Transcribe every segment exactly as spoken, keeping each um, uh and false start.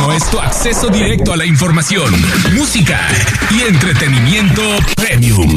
Latino es tu acceso directo a la información, música y entretenimiento premium.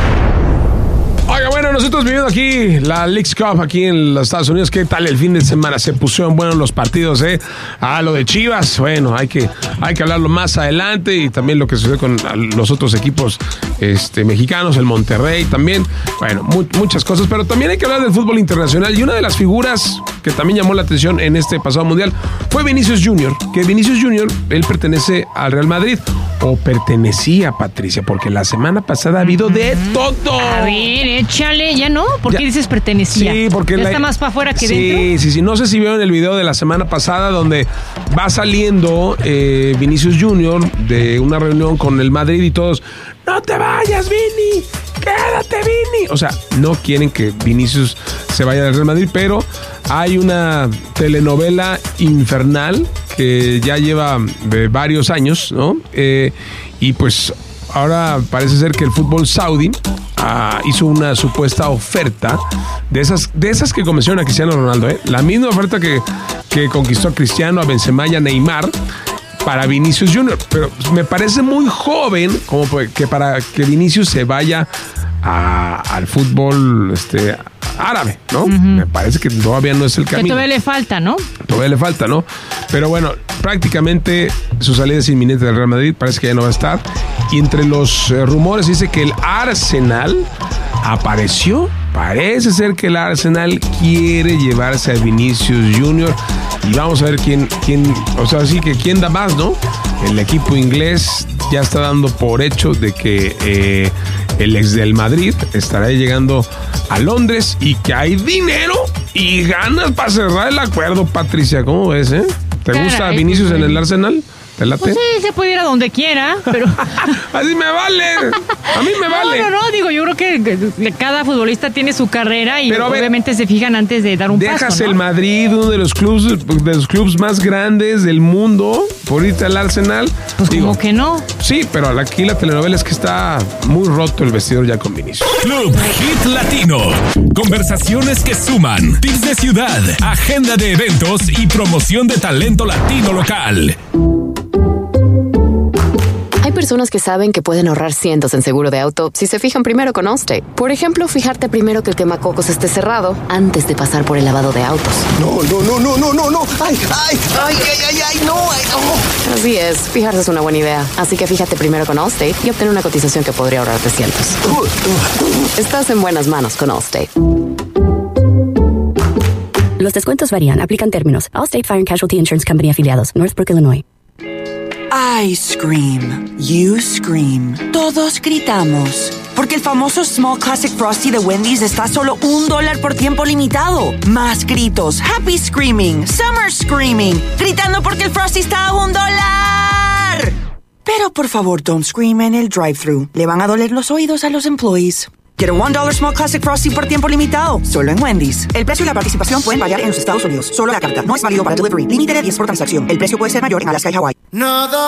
Oiga, bueno, nosotros viviendo aquí la Leagues Cup aquí en los Estados Unidos. ¿Qué tal el fin de semana? Se pusieron buenos los partidos, ¿eh? Ah, lo de Chivas, bueno, hay que, hay que hablarlo más adelante, y también lo que sucedió con los otros equipos este, mexicanos, el Monterrey también. Bueno, mu- muchas cosas, pero también hay que hablar del fútbol internacional, y una de las figuras que también llamó la atención en este pasado mundial fue Vinicius Junior, que Vinicius Junior, él pertenece al Real Madrid, o pertenecía, Patricia, porque la semana pasada ha habido de todo. A ver, échale, ya no, ¿por qué Ya. dices pertenecía? Sí, porque ya la- está más para afuera que sí, dentro. Sí, sí, sí. No sé si vieron el video de la semana pasada donde va saliendo eh, Vinicius Junior de una reunión con el Madrid y todos, ¡no te vayas, Vini! ¡Quédate, Vini! O sea, no quieren que Vinicius se vaya del Real Madrid, pero hay una telenovela infernal que ya lleva eh, varios años, ¿no? Eh, y pues ahora parece ser que el fútbol saudí ah, hizo una supuesta oferta de esas, de esas que convencieron a Cristiano Ronaldo, ¿eh? La misma oferta que, que conquistó a Cristiano, a Benzema y a Neymar para Vinicius Junior. Pero me parece muy joven como que para que Vinicius se vaya a, al fútbol este, árabe, ¿no? Uh-huh. Me parece que todavía no es el camino. Que todavía le falta, ¿no? Todavía le falta, ¿no? Pero bueno, prácticamente su salida es inminente del Real Madrid, parece que ya no va a estar. Y entre los eh, rumores dice que el Arsenal apareció. Parece ser que el Arsenal quiere llevarse a Vinicius Junior. Y vamos a ver quién, quién, o sea, sí que quién da más, ¿no? El equipo inglés ya está dando por hecho de que eh, el ex del Madrid estará llegando a Londres y que hay dinero y ganas para cerrar el acuerdo, Patricia. ¿Cómo ves, eh? ¿Te Caray, gusta Vinicius en el Arsenal? ¿Te late? Pues sí, se puede ir a donde quiera, pero... Así me vale. A mí me vale. No, no, no, digo, yo creo que cada futbolista tiene su carrera y Pero, obviamente ver, se fijan antes de dar un dejas paso, ¿no? el Madrid, uno de los clubes de los clubes más grandes del mundo, por irte al Arsenal. Pues digo, como que no. Sí, pero aquí la telenovela es que está muy roto el vestidor ya con Vinicius. Club Hit Latino. Conversaciones que suman. Tips de ciudad, agenda de eventos y promoción de talento latino local. Hay personas que saben que pueden ahorrar cientos en seguro de auto si se fijan primero con Allstate. Por ejemplo, fijarte primero que el quemacocos esté cerrado antes de pasar por el lavado de autos. No, no, no, no, no, no, no. Ay, ay, ay, ay, ay, ay, no, ay, no. Así es, fijarse es una buena idea. Así que fíjate primero con Allstate y obtén una cotización que podría ahorrarte cientos. Estás en buenas manos con Allstate. Los descuentos varían, aplican términos. Allstate Fire and Casualty Insurance Company afiliados, Northbrook, Illinois. I scream, you scream, todos gritamos. Porque el famoso Small Classic Frosty de Wendy's está a solo un dólar por tiempo limitado. Más gritos, happy screaming, summer screaming, gritando porque el Frosty está a un dólar. Pero por favor, don't scream en el drive-thru. Le van a doler los oídos a los employees. Get a one dollar Small Classic Frosty por tiempo limitado, solo en Wendy's. El precio y la participación pueden variar en los Estados Unidos. Solo la carta. No es válido para delivery. Límite de diez por transacción. El precio puede ser mayor en Alaska y Hawái. Nada.